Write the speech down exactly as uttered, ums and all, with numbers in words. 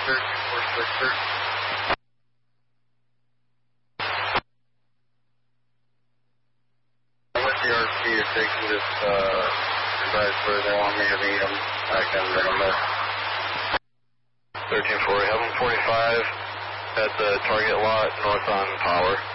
thirteen four six, sir. What's the R P you're taking this, uh, device where they want me to meet them? I can remember. thirteen four, have them forty-five at the target lot north on Power.